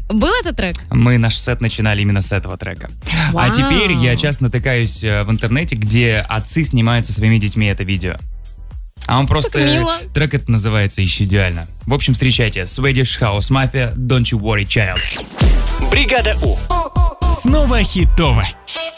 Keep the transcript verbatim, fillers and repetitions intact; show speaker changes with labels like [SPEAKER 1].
[SPEAKER 1] Был этот трек?
[SPEAKER 2] Мы наш сет начинали именно с этого трека.
[SPEAKER 1] Вау.
[SPEAKER 2] А теперь я часто натыкаюсь в интернете, где отцы снимают со своими детьми это видео. А он просто...
[SPEAKER 1] Так мило.
[SPEAKER 2] Трек это называется еще идеально. В общем, встречайте. Swedish House Mafia, Don't You Worry Child.
[SPEAKER 3] Бригада У. Снова хитово.